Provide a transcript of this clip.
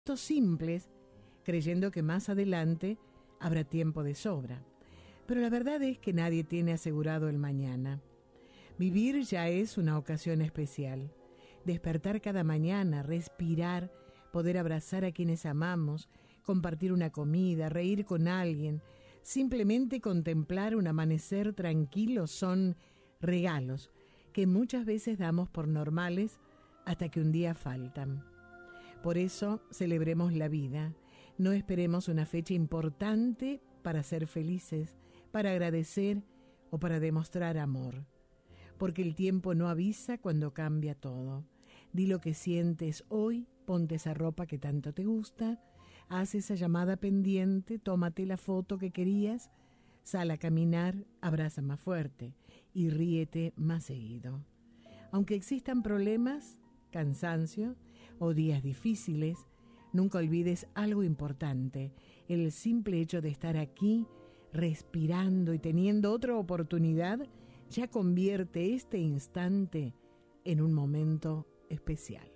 simples, creyendo que más adelante habrá tiempo de sobra. Pero la verdad es que nadie tiene asegurado el mañana. Vivir ya es una ocasión especial. Despertar cada mañana, respirar, poder abrazar a quienes amamos, compartir una comida, reír con alguien, simplemente contemplar un amanecer tranquilo son regalos que muchas veces damos por normales hasta que un día faltan. Por eso celebremos la vida, no esperemos una fecha importante para ser felices, para agradecer o para demostrar amor. Porque el tiempo no avisa cuando cambia todo. Di lo que sientes hoy, ponte esa ropa que tanto te gusta, haz esa llamada pendiente, tómate la foto que querías, sal a caminar, abraza más fuerte y ríete más seguido. Aunque existan problemas, cansancio o días difíciles, nunca olvides algo importante: el simple hecho de estar aquí, respirando y teniendo otra oportunidad, ya convierte este instante en un momento especial.